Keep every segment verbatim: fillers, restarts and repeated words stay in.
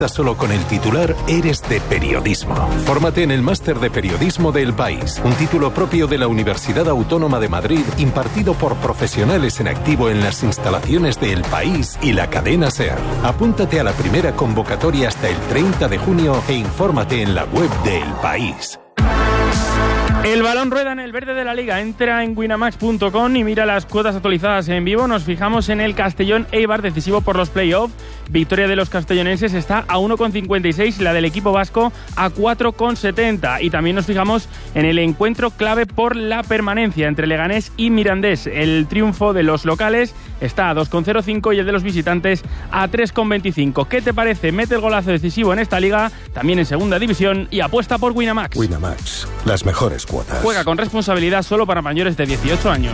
Solo con el titular eres de periodismo. Fórmate en el Máster de Periodismo de El País, un título propio de la Universidad Autónoma de Madrid, impartido por profesionales en activo en las instalaciones de El País y la cadena SER. Apúntate a la primera convocatoria hasta el treinta de junio e infórmate en la web de El País. El balón rueda en el verde de la Liga. Entra en winamax punto com y mira las cuotas actualizadas en vivo. Nos fijamos en el Castellón Eibar, decisivo por los playoffs. Victoria de los castellonenses está a uno coma cincuenta y seis y la del equipo vasco a cuatro coma setenta. Y también nos fijamos en el encuentro clave por la permanencia entre Leganés y Mirandés. El triunfo de los locales está a dos coma cero cinco y el de los visitantes a tres coma veinticinco. ¿Qué te parece? Mete el golazo decisivo en esta liga, también en segunda división, y apuesta por Winamax. Winamax, las mejores cuotas. Juega con responsabilidad, solo para mayores de dieciocho años.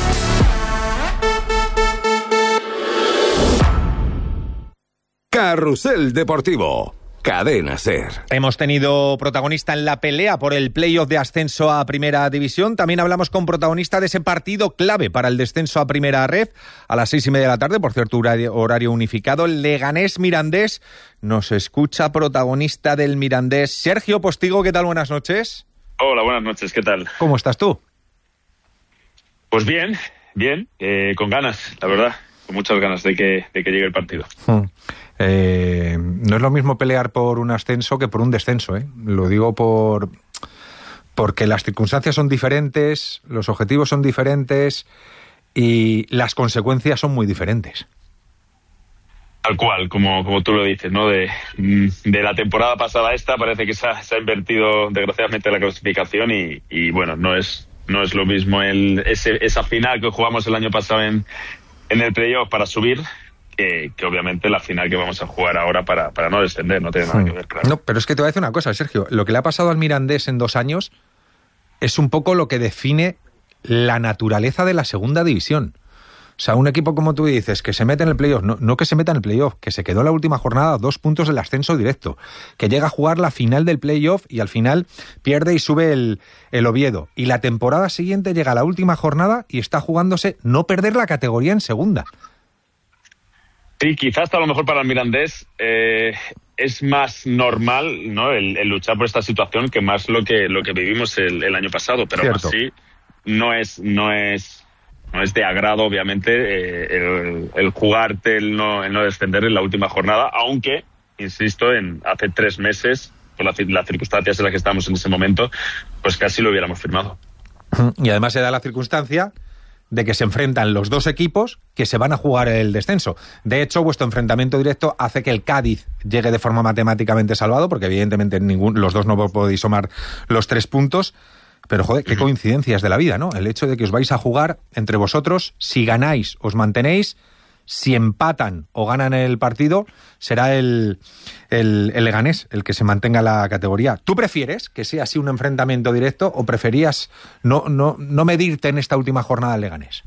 Carrusel Deportivo, Cadena SER. Hemos tenido protagonista en la pelea por el playoff de ascenso a Primera División. También hablamos con protagonista de ese partido clave para el descenso a Primera Ref a las seis y media de la tarde, por cierto, horario, horario unificado. Leganés Mirandés. Nos escucha protagonista del Mirandés, Sergio Postigo. ¿Qué tal? Buenas noches. Hola, buenas noches, ¿qué tal? ¿Cómo estás tú? Pues bien, bien, eh, con ganas, la verdad, con muchas ganas de que, de que llegue el partido. Hmm. Eh, no es lo mismo pelear por un ascenso que por un descenso, ¿eh? Lo digo por porque las circunstancias son diferentes, los objetivos son diferentes y las consecuencias son muy diferentes. Tal cual, como, como tú lo dices, ¿no? De, de la temporada pasada a esta parece que se ha, se ha invertido desgraciadamente la clasificación y, y bueno, no es no es lo mismo el ese, esa final que jugamos el año pasado en, en el playoff para subir que, que obviamente la final que vamos a jugar ahora para, para no descender, no tiene nada que ver, claro. No, pero es que te voy a decir una cosa, Sergio, lo que le ha pasado al Mirandés en dos años es un poco lo que define la naturaleza de la segunda división. O sea, un equipo, como tú dices, que se mete en el playoff, no, no que se meta en el playoff, que se quedó en la última jornada a dos puntos del ascenso directo, que llega a jugar la final del playoff y al final pierde y sube el, el Oviedo. Y la temporada siguiente llega a la última jornada y está jugándose no perder la categoría en segunda. Sí, quizás hasta a lo mejor para el Mirandés eh, es más normal, ¿no? El, el luchar por esta situación que más lo que lo que vivimos el, el año pasado, pero aún así no es no es No es de agrado, obviamente, eh, el, el jugarte, el no, el no descender en la última jornada, aunque, insisto, en hace tres meses, por la, las circunstancias en las que estamos en ese momento, pues casi lo hubiéramos firmado. Y además se da la circunstancia de que se enfrentan los dos equipos que se van a jugar el descenso. De hecho, vuestro enfrentamiento directo hace que el Cádiz llegue de forma matemáticamente salvado, porque evidentemente ningún, los dos no podéis sumar los tres puntos. Pero, joder, qué coincidencias de la vida, ¿no? El hecho de que os vais a jugar entre vosotros, si ganáis, os mantenéis, si empatan o ganan el partido, será el, el, el Leganés el que se mantenga la categoría. ¿Tú prefieres que sea así un enfrentamiento directo o preferías no, no, no medirte en esta última jornada al Leganés?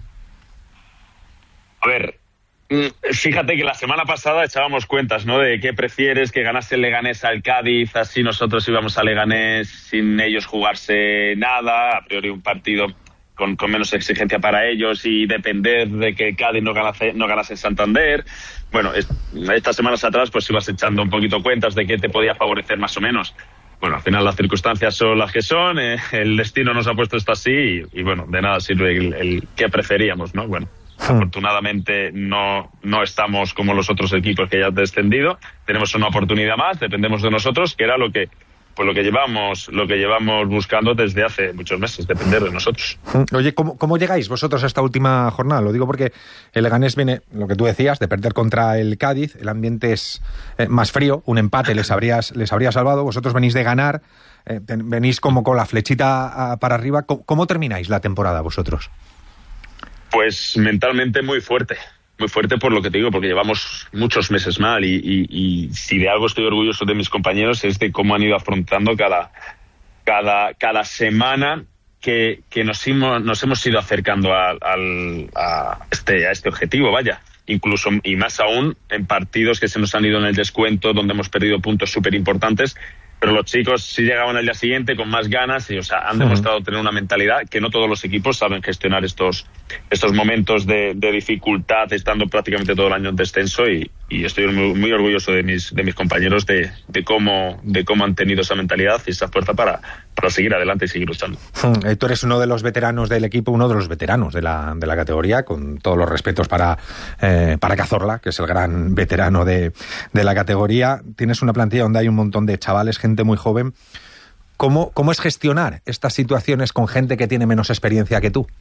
A ver, fíjate que la semana pasada echábamos cuentas, ¿no? De qué prefieres, que ganase el Leganés al Cádiz, así nosotros íbamos a Leganés sin ellos jugarse nada, a priori un partido con, con menos exigencia para ellos y depender de que Cádiz no ganase, no ganase en Santander. Bueno, es, estas semanas atrás pues ibas echando un poquito cuentas de qué te podía favorecer más o menos. Bueno, al final las circunstancias son las que son, eh, el destino nos ha puesto esto así y, y bueno, de nada sirve el, el qué preferíamos, ¿no? Bueno. Afortunadamente no, no estamos como los otros equipos que ya han descendido. Tenemos una oportunidad más, dependemos de nosotros, que era lo que pues lo que llevamos lo que llevamos buscando desde hace muchos meses, depender de nosotros. Oye, ¿cómo, cómo llegáis vosotros a esta última jornada? Lo digo porque el Leganés viene, lo que tú decías, de perder contra el Cádiz. El ambiente es eh, más frío, un empate les, habrías, les habría salvado. Vosotros venís de ganar, eh, venís como con la flechita a, para arriba. ¿Cómo, ¿Cómo termináis la temporada vosotros? Pues mentalmente muy fuerte, muy fuerte por lo que te digo, porque llevamos muchos meses mal y, y, y si de algo estoy orgulloso de mis compañeros es de cómo han ido afrontando cada, cada, cada semana que, que nos, hemos, nos hemos ido acercando a, al, a, este, a este objetivo, vaya. Incluso, y más aún, en partidos que se nos han ido en el descuento, donde hemos perdido puntos súper importantes. Pero los chicos sí llegaban al día siguiente con más ganas y, o sea, han demostrado tener una mentalidad que no todos los equipos saben gestionar estos estos momentos de, de dificultad, estando prácticamente todo el año en descenso y, y estoy muy, muy orgulloso de mis de mis compañeros de, de cómo de cómo han tenido esa mentalidad y esa fuerza para, para seguir adelante y seguir luchando. Hmm, tú eres uno de los veteranos del equipo, uno de los veteranos de la, de la categoría, con todos los respetos para, eh, para Cazorla, que es el gran veterano de, de la categoría. Tienes una plantilla donde hay un montón de chavales, gente muy joven. ¿Cómo, cómo es gestionar estas situaciones con gente que tiene menos experiencia que tú?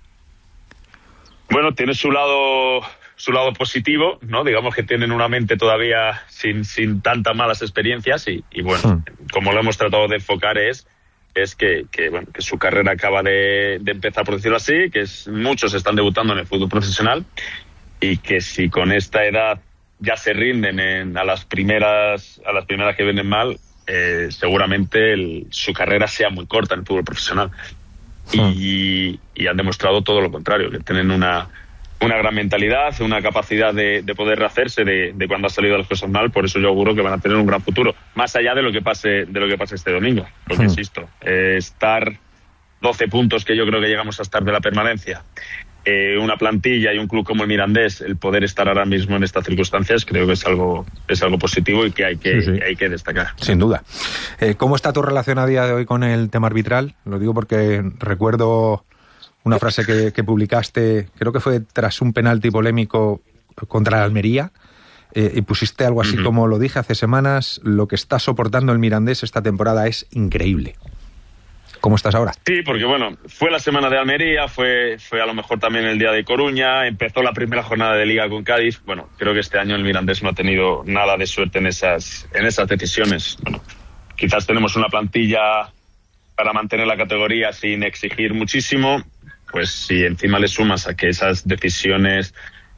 Bueno, tiene su lado su lado positivo, ¿no? Digamos que tienen una mente todavía sin, sin tantas malas experiencias y, y bueno, hmm. como lo hemos tratado de enfocar es, es que, que, bueno, que su carrera acaba de, de empezar, por decirlo así, que es, muchos están debutando en el fútbol profesional y que si con esta edad ya se rinden en, a las primeras a las primeras que vienen mal, eh, seguramente el, su carrera sea muy corta en el fútbol profesional. Hmm. Y, y han demostrado todo lo contrario, que tienen una una gran mentalidad, una capacidad de, de poder rehacerse de, de cuando han salido las cosas mal. Por eso yo auguro que van a tener un gran futuro, más allá de lo que pase de lo que pase este domingo, porque hmm. insisto, eh, estar doce puntos, que yo creo que llegamos a estar de la permanencia, eh, una plantilla y un club como el Mirandés, el poder estar ahora mismo en estas circunstancias, creo que es algo es algo positivo y que hay que, sí, sí. hay que destacar. Sin duda. Eh, ¿Cómo está tu relación a día de hoy con el tema arbitral? Lo digo porque recuerdo una frase que, que publicaste, creo que fue tras un penalti polémico contra la Almería, eh, y pusiste algo así uh-huh. como lo dije hace semanas, lo que está soportando el Mirandés esta temporada es increíble. ¿Cómo estás ahora? Sí, porque bueno, fue la semana de Almería, fue fue a lo mejor también el día de Coruña, empezó la primera jornada de Liga con Cádiz. Bueno, creo que este año el Mirandés no ha tenido nada de suerte en esas en esas decisiones. Bueno, quizás tenemos una plantilla para mantener la categoría sin exigir muchísimo. Pues si encima le sumas a que esas decisiones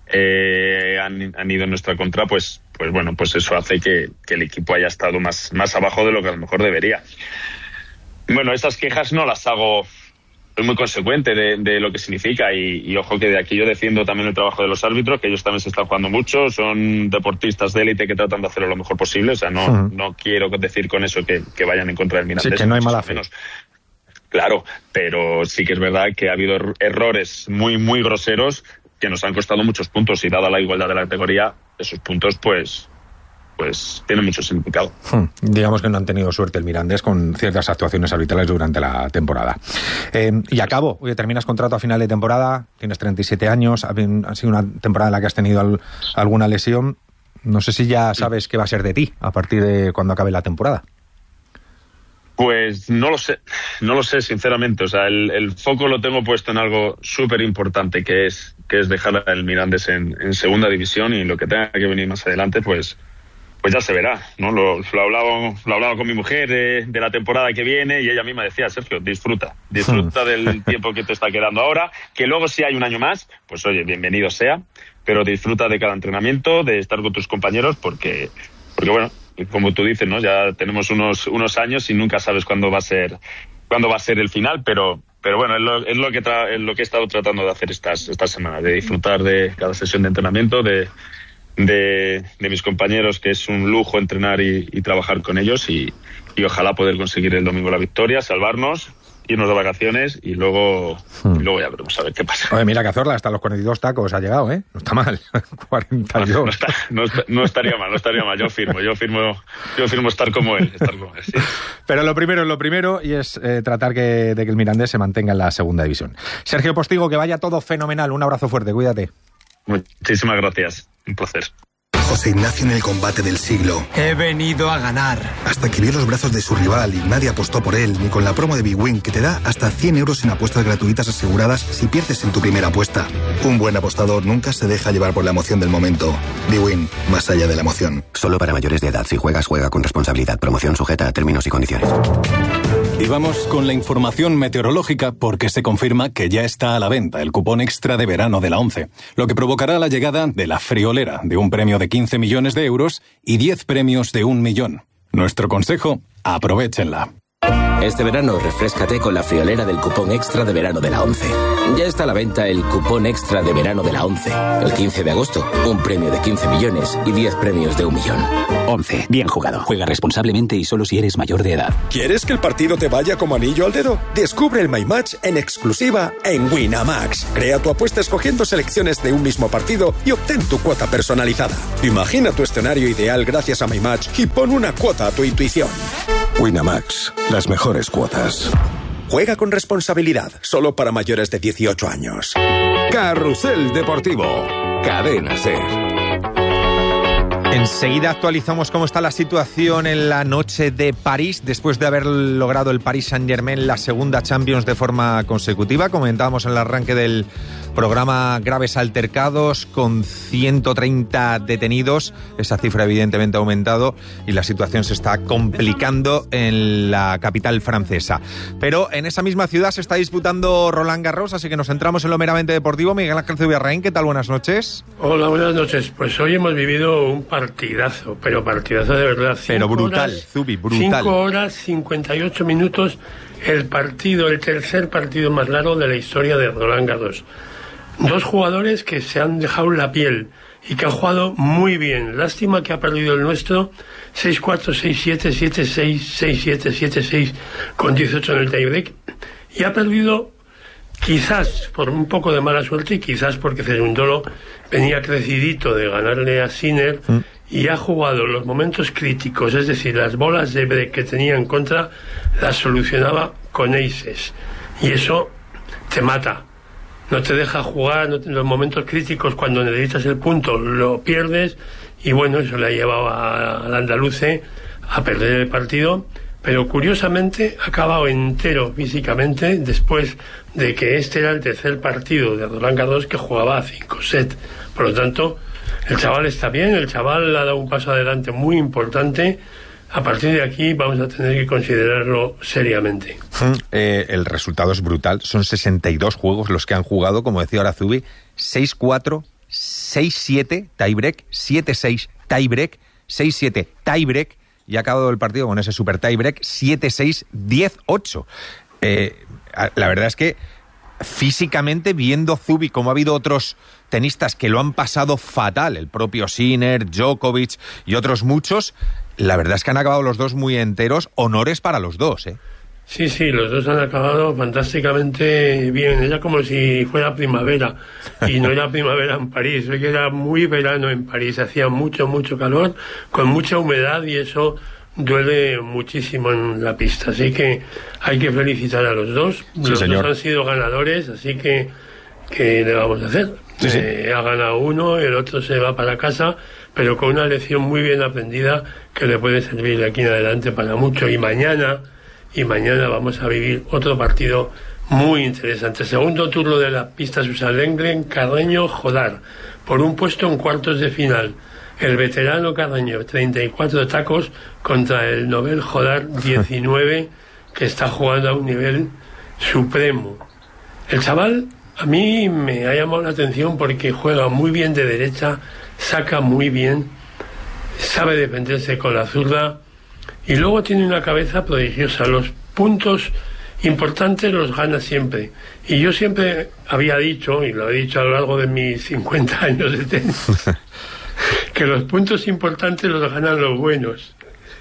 eh, han, han ido en nuestra contra, pues pues bueno, pues eso hace que, que el equipo haya estado más, más abajo de lo que a lo mejor debería. Bueno, esas quejas no las hago, soy muy consecuente de, de lo que significa y, y ojo que de aquí yo defiendo también el trabajo de los árbitros, que ellos también se están jugando mucho, son deportistas de élite que tratan de hacerlo lo mejor posible, o sea, no, uh-huh. no quiero decir con eso que, que vayan en contra del Mirandés. Sí, que no hay mala fe. Menos. Claro, pero sí que es verdad que ha habido errores muy, muy groseros que nos han costado muchos puntos y dada la igualdad de la categoría, esos puntos pues pues tienen mucho significado. Hmm. Digamos que no han tenido suerte el Mirandés con ciertas actuaciones arbitrales durante la temporada. Eh, y acabo, oye, terminas contrato a final de temporada, tienes treinta y siete años, ha sido una temporada en la que has tenido al, alguna lesión. No sé si ya sabes qué va a ser de ti a partir de cuando acabe la temporada. Pues no lo sé, no lo sé sinceramente. O sea, el, el foco lo tengo puesto en algo súper importante que es que es dejar al Mirandés en, en segunda división y lo que tenga que venir más adelante, pues pues ya se verá, ¿no? Lo, lo hablaba lo hablaba con mi mujer de, de la temporada que viene y ella misma decía, Sergio, disfruta, disfruta del tiempo que te está quedando ahora, que luego si hay un año más, pues oye, bienvenido sea, pero disfruta de cada entrenamiento, de estar con tus compañeros, porque porque bueno, como tú dices, ¿no? Ya tenemos unos unos años y nunca sabes cuándo va a ser cuándo va a ser el final, pero pero bueno, es lo, es lo que tra- es lo que he estado tratando de hacer estas estas semanas, de disfrutar de cada sesión de entrenamiento, de de, de mis compañeros, que es un lujo entrenar y, y trabajar con ellos y, y ojalá poder conseguir el domingo la victoria, salvarnos, irnos de vacaciones y luego hmm. y luego ya veremos a ver qué pasa. Oye, mira Cazorla, hasta los cuarenta y dos tacos ha llegado, ¿eh? No está mal. cuarenta y dos. No, no, está, no, está, no estaría mal, no estaría mal. Yo firmo, yo firmo, yo firmo estar como él, estar como él, sí. Pero lo primero es lo primero y es eh, tratar que, de que el Mirandés se mantenga en la segunda división. Sergio Postigo, que vaya todo fenomenal. Un abrazo fuerte, cuídate. Muchísimas gracias, un placer. José Ignacio en el combate del siglo. He venido a ganar. Hasta que vio los brazos de su rival y nadie apostó por él, ni con la promo de Big Win, que te da hasta cien euros en apuestas gratuitas aseguradas si pierdes en tu primera apuesta. Un buen apostador nunca se deja llevar por la emoción del momento. Big Win, más allá de la emoción. Solo para mayores de edad. Si juegas, juega con responsabilidad. Promoción sujeta a términos y condiciones. Y vamos con la información meteorológica porque se confirma que ya está a la venta el cupón extra de verano de la ONCE, lo que provocará la llegada de la friolera de un premio de quince millones de euros y diez premios de un millón. Nuestro consejo, aprovéchenla. Este verano refréscate con la friolera del cupón extra de verano de la ONCE. Ya está a la venta el cupón extra de verano de la ONCE. El quince de agosto, un premio de quince millones y diez premios de un millón. ONCE, bien jugado. Juega responsablemente y solo si eres mayor de edad. ¿Quieres que el partido te vaya como anillo al dedo? Descubre el My Match en exclusiva en Winamax. Crea tu apuesta escogiendo selecciones de un mismo partido y obtén tu cuota personalizada. Imagina tu escenario ideal gracias a My Match y pon una cuota a tu intuición. Winamax, las mejores cuotas. Juega con responsabilidad, solo para mayores de dieciocho años. Carrusel Deportivo, Cadena SER. Enseguida actualizamos cómo está la situación en la noche de París, después de haber logrado el Paris Saint-Germain la segunda Champions de forma consecutiva. Comentábamos en el arranque del programa graves altercados con ciento treinta detenidos. Esa cifra evidentemente ha aumentado y la situación se está complicando en la capital francesa. Pero en esa misma ciudad se está disputando Roland Garros, así que nos centramos en lo meramente deportivo. Miguel Ángel Zubiarraín, ¿qué tal? Buenas noches. Hola, buenas noches. Pues hoy hemos vivido un partidazo, pero partidazo de verdad. Pero brutal, Zubi, brutal. cinco horas, cincuenta y ocho minutos, el partido, el tercer partido más largo de la historia de Roland Garros. Dos jugadores que se han dejado la piel y que han jugado muy bien. Lástima que ha perdido el nuestro, seis cuatro, seis siete, siete seis, seis siete, siete seis, con dieciocho en el tiebreak. Y ha perdido, quizás por un poco de mala suerte y quizás porque Cerundolo venía crecidito de ganarle a Sinner mm. y ha jugado los momentos críticos, es decir, las bolas de break que tenía en contra las solucionaba con aces. Y eso te mata. No te deja jugar, no te, en los momentos críticos, cuando necesitas el punto, lo pierdes, y bueno, eso le ha llevado a, al andaluce a perder el partido, pero curiosamente ha acabado entero físicamente después de que este era el tercer partido de Roland Garros que jugaba a cinco sets. Por lo tanto, el chaval está bien, el chaval ha dado un paso adelante muy importante. A partir de aquí vamos a tener que considerarlo seriamente. Eh, el resultado es brutal. Son sesenta y dos juegos los que han jugado, como decía ahora Zubi. seis cuatro, seis siete, tiebreak, siete seis, tiebreak, seis siete, tiebreak. Y ha acabado el partido con ese super tiebreak, siete seis, diez ocho. Eh, la verdad es que físicamente, viendo Zubi como ha habido otros tenistas que lo han pasado fatal, el propio Sinner, Djokovic y otros muchos, la verdad es que han acabado los dos muy enteros. Honores para los dos, ¿eh? Sí, sí, los dos han acabado fantásticamente bien. Era como si fuera primavera, y no era primavera en París. Hoy era muy verano en París, hacía mucho, mucho calor, con mucha humedad, y eso duele muchísimo en la pista. Así que hay que felicitar a los dos. Sí, los señor. dos han sido ganadores, así que ¿qué le vamos a hacer? Sí, sí. Eh, ha ganado uno, el otro se va para casa, pero con una lección muy bien aprendida que le puede servir de aquí en adelante para mucho. Y mañana, y mañana vamos a vivir otro partido muy interesante. Segundo turno de la pista Susan Lenglen, Carreño Jodar, por un puesto en cuartos de final. El veterano Carreño, treinta y cuatro tacos, contra el novel Jodar, diecinueve, que está jugando a un nivel supremo. El chaval a mí me ha llamado la atención porque juega muy bien de derecha, saca muy bien, sabe defenderse con la zurda y luego tiene una cabeza prodigiosa. Los puntos importantes los gana siempre. Y yo siempre había dicho, y lo he dicho a lo largo de mis cincuenta años de tenis, que los puntos importantes los ganan los buenos.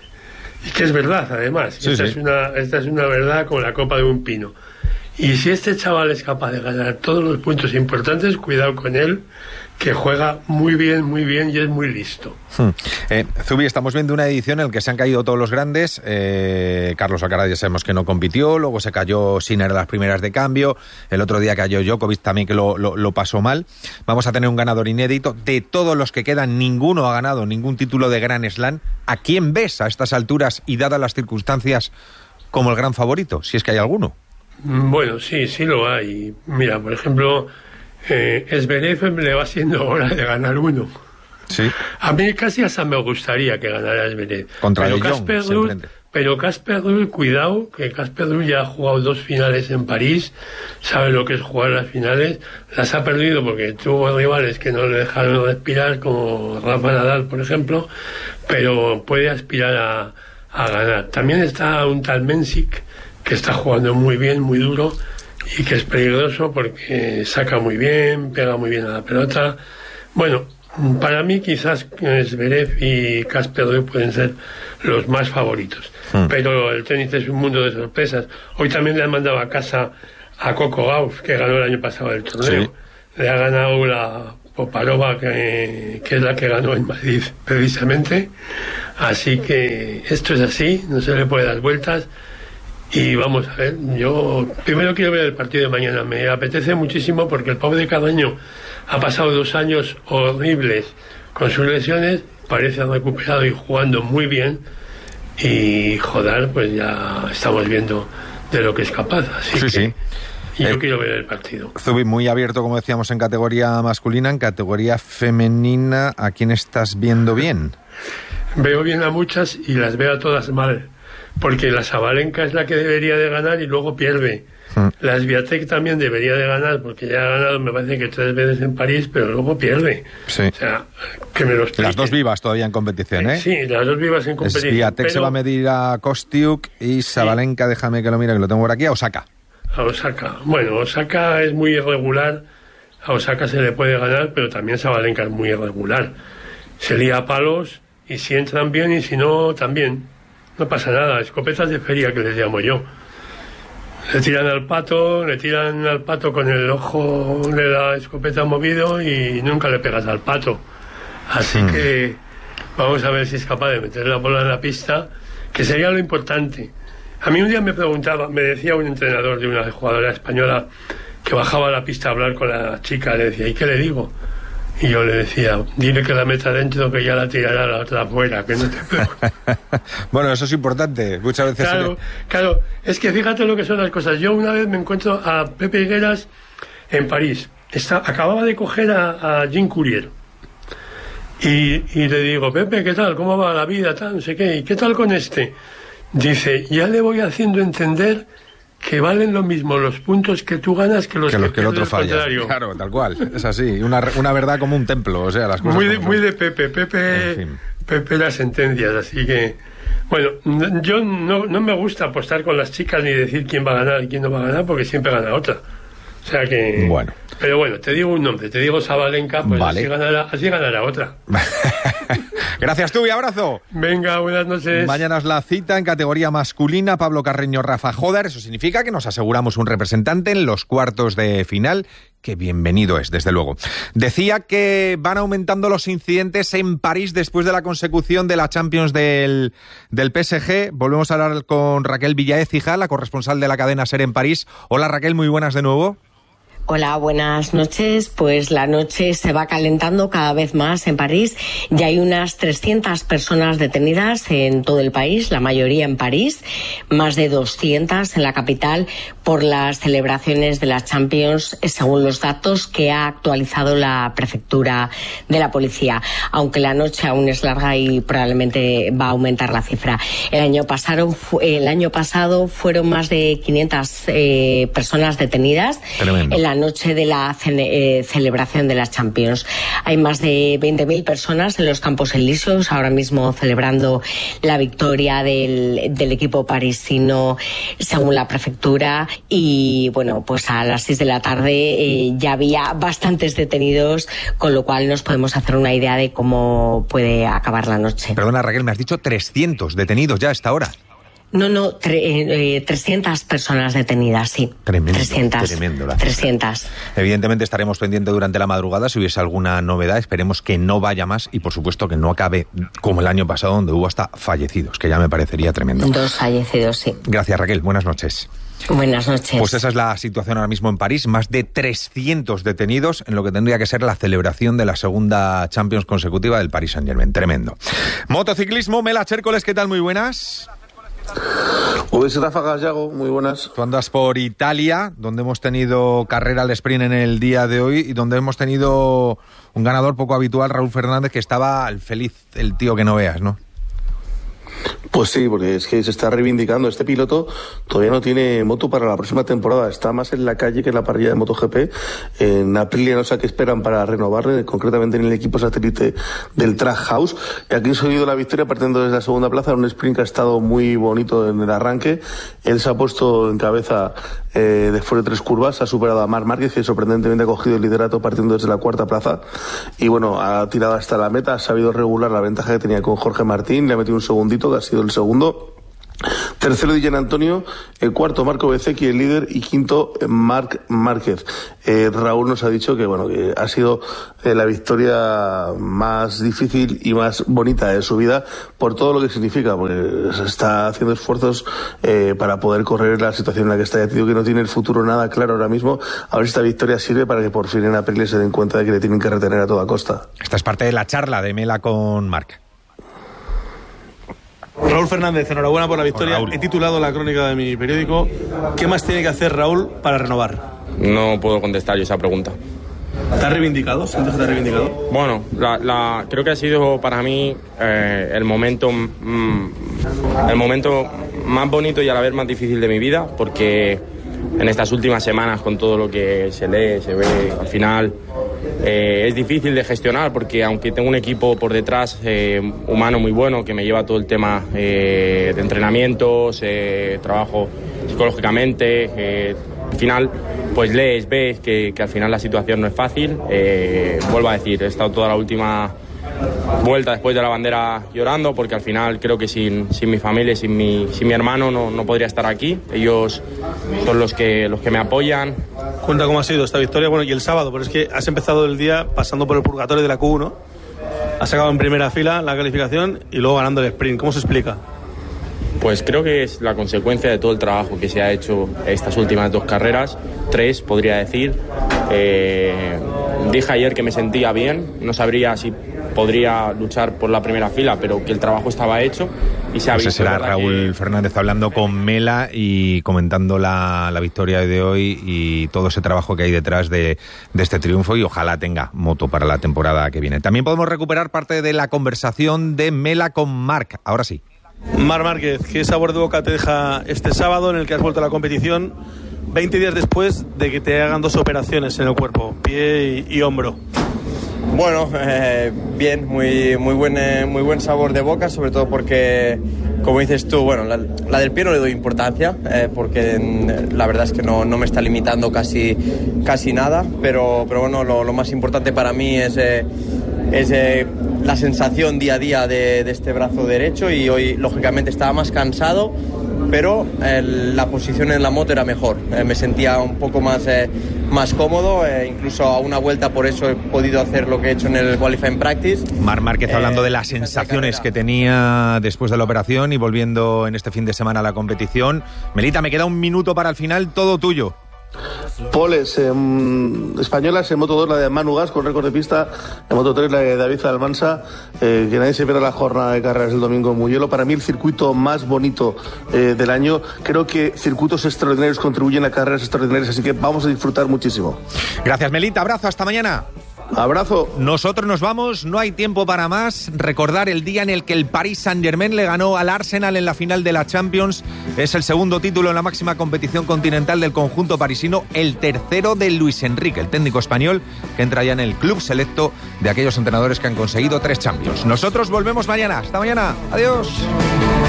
Y que es verdad, además. Sí, esta, sí. Es una, esta es una verdad como la copa de un pino. Y si este chaval es capaz de ganar todos los puntos importantes, cuidado con él, que juega muy bien, muy bien y es muy listo. Hmm. Eh, Zubi, estamos viendo una edición en la que se han caído todos los grandes. Eh, Carlos Alcaraz ya sabemos que no compitió, luego se cayó Sinner a las primeras de cambio, el otro día cayó Djokovic también, que lo, lo, lo pasó mal. Vamos a tener un ganador inédito. De todos los que quedan, ninguno ha ganado ningún título de Grand Slam. ¿A quién ves a estas alturas y dadas las circunstancias como el gran favorito, si es que hay alguno? Bueno, sí, sí lo hay. Mira, por ejemplo, eh, Zverev le va siendo hora de ganar uno. Sí. A mí casi hasta me gustaría que ganara Zverev. Contra pero De Jong Casper se Ruud, enfrenta. pero Casper Ruud, cuidado, que Casper Ruud ya ha jugado dos finales en París, sabe lo que es jugar las finales, las ha perdido porque tuvo rivales que no le dejaron respirar, como Rafa Nadal, por ejemplo, pero puede aspirar a, a ganar. También está un tal Mensik, que está jugando muy bien, muy duro, y que es peligroso porque saca muy bien, pega muy bien a la pelota. Bueno, para mí quizás Zverev y Casper Ruud pueden ser los más favoritos, mm. pero el tenis es un mundo de sorpresas. Hoy también le han mandado a casa a Coco Gauff, que ganó el año pasado el torneo. Sí. Le ha ganado la Poparova, que, que es la que ganó en Madrid precisamente. Así que esto es así, no se le puede dar vueltas. Y vamos a ver, yo primero quiero ver el partido de mañana. Me apetece muchísimo porque el pobre Carreño ha pasado dos años horribles con sus lesiones, parece haber recuperado y jugando muy bien, y joder, pues ya estamos viendo de lo que es capaz. Así sí, que sí. Y yo eh, quiero ver el partido. Zubi, muy abierto, como decíamos, en categoría masculina. En categoría femenina, ¿a quién estás viendo bien? Veo bien a muchas y las veo a todas mal, porque la Sabalenka es la que debería de ganar y luego pierde. Mm. La Swiatek también debería de ganar, porque ya ha ganado, me parece que tres veces en París, pero luego pierde. Sí. O sea, que me lo explique. Las dos vivas todavía en competición, ¿eh? Sí, las dos vivas en competición. Swiatek pero... se va a medir a Kostiuk y Sabalenka, sí. Déjame que lo mire, que lo tengo por aquí, a Osaka. A Osaka. Bueno, Osaka es muy irregular. A Osaka se le puede ganar, pero también Sabalenka es muy irregular. Se lía a palos, y si entran bien y si no, también. No pasa nada. Escopetas de feria, que les llamo yo. Le tiran al pato, le tiran al pato con el ojo de la escopeta movido y nunca le pegas al pato. Así hmm. que vamos a ver si es capaz de meter la bola en la pista, que sería lo importante. A mí un día me preguntaba, me decía un entrenador de una jugadora española que bajaba a la pista a hablar con la chica, le decía, ¿y qué le digo? Y yo le decía, dile que la meta dentro, que ya la tirará la otra afuera, que no te preocupes. Bueno, eso es importante, muchas veces... Claro, le... claro, es que fíjate lo que son las cosas. Yo una vez me encuentro a Pepe Higueras en París. Está, acababa de coger a, a Jean Courier. Y, y le digo, Pepe, ¿qué tal? ¿Cómo va la vida? Tal, no sé qué. ¿Y qué tal con este? Dice, ya le voy haciendo entender que valen lo mismo los puntos que tú ganas que los que, que, los que el otro falla. Claro, tal cual, es así, una, una verdad como un templo, o sea, las cosas muy de, muy de Pepe, Pepe, en fin. Pepe las sentencias, así que bueno, yo no, no me gusta apostar con las chicas ni decir quién va a ganar y quién no va a ganar, porque siempre gana otra. O sea que... Bueno. Pero bueno, te digo un nombre, te digo Sabalenka, pues vale. así, ganará, así ganará otra. Gracias tú y abrazo. Venga, buenas noches. Mañana es la cita en categoría masculina, Pablo Carreño, Rafa Joder. Eso significa que nos aseguramos un representante en los cuartos de final, que bienvenido es, desde luego. Decía que van aumentando los incidentes en París después de la consecución de la Champions del, del P S G. Volvemos a hablar con Raquel Villaécija, la corresponsal de la cadena SER en París. Hola Raquel, muy buenas de nuevo. Hola, buenas noches. Pues la noche se va calentando cada vez más en París. Ya hay unas trescientas personas detenidas en todo el país, la mayoría en París, más de doscientas en la capital, por las celebraciones de la Champions, según los datos que ha actualizado la prefectura de la policía. Aunque la noche aún es larga y probablemente va a aumentar la cifra. El año pasado, el año pasado fueron más de quinientas eh, personas detenidas. Tremendo. En la noche de la ce- eh, celebración de las Champions. Hay más de veinte mil personas en los Campos Elíseos ahora mismo celebrando la victoria del, del equipo parisino, según la prefectura, y bueno, pues a las seis de la tarde eh, ya había bastantes detenidos, con lo cual nos podemos hacer una idea de cómo puede acabar la noche. Perdona Raquel, me has dicho trescientos detenidos ya a esta hora. No, no, tre- eh, trescientas personas detenidas, sí. Tremendo, trescientas. Tremendo. La trescientas. Evidentemente estaremos pendientes durante la madrugada si hubiese alguna novedad. Esperemos que no vaya más y, por supuesto, que no acabe como el año pasado, donde hubo hasta fallecidos, que ya me parecería tremendo. Dos fallecidos, sí. Gracias, Raquel. Buenas noches. Buenas noches. Pues esa es la situación ahora mismo en París. Más de trescientos detenidos en lo que tendría que ser la celebración de la segunda Champions consecutiva del Paris Saint-Germain. Tremendo. Motociclismo, Mela Chércoles, ¿qué tal? Muy buenas. Pues Rafa Gallego, muy buenas. Tú andas por Italia, donde hemos tenido carrera al sprint en el día de hoy y donde hemos tenido un ganador poco habitual, Raúl Fernández, que estaba el feliz, el tío que no veas, ¿no? Pues sí, porque es que se está reivindicando. Este piloto todavía no tiene moto para la próxima temporada. Está más en la calle que en la parrilla de MotoGP. En Aprilia no sé a qué esperan para renovarle, concretamente en el equipo satélite del Trackhouse. Y aquí ha conseguido la victoria partiendo desde la segunda plaza en un sprint que ha estado muy bonito en el arranque. Él se ha puesto en cabeza eh, después de tres curvas. Ha superado a Marc Márquez, que sorprendentemente ha cogido el liderato partiendo desde la cuarta plaza. Y bueno, ha tirado hasta la meta. Ha sabido regular la ventaja que tenía con Jorge Martín. Le ha metido un segundito, que ha sido el segundo. Tercero, Guillén Antonio. El cuarto, Marco Bezzecchi, el líder. Y quinto, Marc Márquez. Eh, Raúl nos ha dicho que bueno que ha sido eh, la victoria más difícil y más bonita de su vida por todo lo que significa, porque se está haciendo esfuerzos eh, para poder correr la situación en la que está. Ya te digo que no tiene el futuro nada claro ahora mismo. A ver si esta victoria sirve para que por fin en Aprilia se den cuenta de que le tienen que retener a toda costa. Esta es parte de la charla de Mela con Marc. Raúl Fernández, enhorabuena por la victoria. He titulado la crónica de mi periódico ¿qué más tiene que hacer Raúl para renovar? No puedo contestar yo esa pregunta. ¿Te has reivindicado? ¿Sientes que te has reivindicado? Bueno, la, la, creo que ha sido para mí eh, el momento mm, el momento más bonito y a la vez más difícil de mi vida, porque en estas últimas semanas, con todo lo que se lee, se ve, al final eh, es difícil de gestionar, porque aunque tengo un equipo por detrás eh, humano muy bueno que me lleva todo el tema eh, de entrenamientos, eh, trabajo psicológicamente, eh, al final pues lees, ves que, que al final la situación no es fácil. Eh, vuelvo a decir, he estado toda la última vuelta después de la bandera llorando, porque al final creo que sin, sin mi familia, sin mi, sin mi hermano no, no podría estar aquí. Ellos son los que, los que me apoyan. Cuenta cómo ha sido esta victoria, bueno, y el sábado, pero es que has empezado el día pasando por el purgatorio de la Q uno, has sacado en primera fila la calificación y luego ganando el sprint. ¿Cómo se explica? Pues creo que es la consecuencia de todo el trabajo que se ha hecho estas últimas dos carreras, tres podría decir. Eh, dije ayer que me sentía bien, no sabría si podría luchar por la primera fila, pero que el trabajo estaba hecho y se ha visto. Ese será Raúl que... Fernández hablando con Mela y comentando la, la victoria de hoy y todo ese trabajo que hay detrás de, de este triunfo, y ojalá tenga moto para la temporada que viene. También podemos recuperar parte de la conversación de Mela con Marc. Ahora sí. Marc Márquez, ¿qué sabor de boca te deja este sábado en el que has vuelto a la competición veinte días después de que te hagan dos operaciones en el cuerpo, pie y, y hombro? Bueno, eh, bien, muy, muy, buen, eh, muy buen sabor de boca, sobre todo porque, como dices tú, bueno, la, la del pie no le doy importancia, eh, porque en, la verdad es que no, no me está limitando casi, casi nada, pero, pero bueno, lo, lo más importante para mí es... Eh, es eh, la sensación día a día de, de este brazo derecho, y hoy lógicamente estaba más cansado, pero eh, la posición en la moto era mejor, eh, me sentía un poco más, eh, más cómodo, eh, incluso a una vuelta por eso he podido hacer lo que he hecho en el Qualifying Practice. Marc Márquez eh, hablando de las sensaciones que tenía después de la operación y volviendo en este fin de semana a la competición. Melita, me queda un minuto para el final, todo tuyo. Poles eh, españolas en Moto dos, la de Manu Gas con récord de pista. En Moto tres, la de David Almansa. Eh, que nadie se pierda la jornada de carreras del domingo en Mugello. Para mí el circuito más bonito eh, del año. Creo que circuitos extraordinarios contribuyen a carreras extraordinarias, así que vamos a disfrutar muchísimo. Gracias, Melita, abrazo, hasta mañana. Abrazo. Nosotros nos vamos, no hay tiempo para más. Recordar el día en el que el Paris Saint-Germain le ganó al Arsenal en la final de la Champions. Es el segundo título en la máxima competición continental del conjunto parisino, el tercero de Luis Enrique, el técnico español, que entra ya en el club selecto de aquellos entrenadores que han conseguido tres Champions. Nosotros volvemos mañana. Hasta mañana. Adiós.